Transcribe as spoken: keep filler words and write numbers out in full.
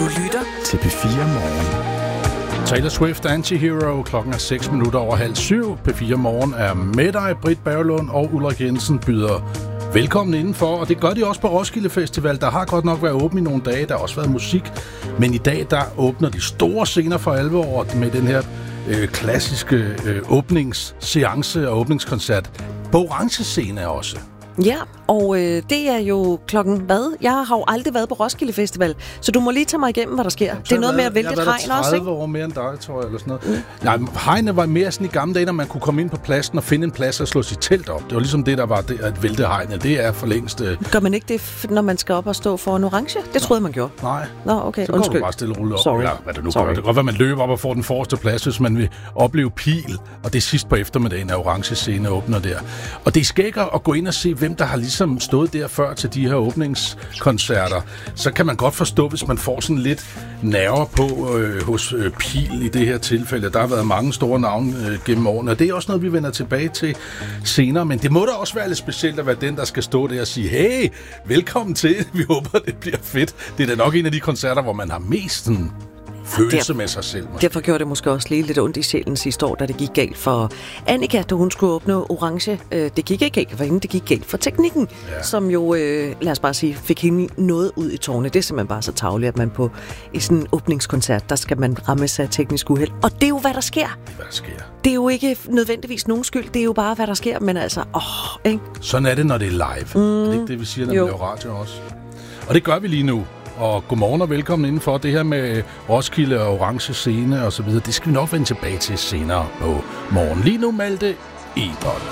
Du lytter til P fire Morgen. Taylor Swift, Anti-Hero. Klokken er seks minutter over halv syv. P fire Morgen er med dig. Britt Berglund og Ulrik Jensen byder velkommen indenfor. Og det gør de også på Roskilde Festival. Der har godt nok været åbent i nogle dage. Der har også været musik. Men i dag, der åbner de store scener for alvor med den her øh, klassiske øh, åbningsseance og åbningskoncert. På Orange Scene også. Ja, og øh, det er jo klokken hvad? Jeg har jo aldrig været på Roskilde Festival, så du må lige tage mig igennem, hvad der sker. Det er noget med at vælte et hegn også, ikke? Jeg har været tredive år mere end dig, tror jeg, eller sådan noget. Mm. Nej, hegnet var mere sådan i gamle dage, når man kunne komme ind på pladsen og finde en plads og slå sit telt op. Det var ligesom det, der var det, at vælte hegnet. Det er for længst... Øh... Gør man ikke det, når man skal op og stå for en orange? Det troede man gjorde. Nej. Nå, okay. Så Undskyld. går du bare stille og rulle op. Sorry. Ja, hvad det nu Sorry. gør. Det kan godt være, man løber op og får den forreste plads, hvis man vil opleve pil. Og det er sidst på eftermiddagen, at Orange Scene åbner der. Og det er skægt at gå ind og se, hvem der har ligesom stået der før til de her åbningskoncerter. Så kan man godt forstå, hvis man får sådan lidt nerver på øh, hos øh, Pil i det her tilfælde. Der har været mange store navne øh, gennem årene, og det er også noget, vi vender tilbage til senere. Men det må da også være lidt specielt at være den, der skal stå der og sige, hey, velkommen til. Vi håber, det bliver fedt. Det er da nok en af de koncerter, hvor man har mest sådan følelse med sig selv. Måske. Derfor gjorde det måske også lige lidt ondt i sjælen sidste år, da det gik galt for Annika, da hun skulle åbne Orange. Det gik ikke galt for hende, det gik galt for teknikken, ja. Som jo, øh, lad os bare sige, fik hende noget ud i tårne. Det er simpelthen bare så tarveligt, at man på i sådan en åbningskoncert, der skal man ramme sig af teknisk uheld. Og det er jo, hvad der sker. Det er, hvad der sker. Det er jo ikke nødvendigvis nogen skyld, det er jo bare, hvad der sker, men altså, åh, ikke? Sådan er det, når det er live. Mm. Er det ikke det, vi siger, når jo. Vi laver radio også? Og det gør vi lige nu. Og godmorgen og velkommen indenfor. Det her med Roskilde og Orange Scene og så videre, det skal vi nok vende tilbage til senere på morgen. Lige nu, Malte Ebert.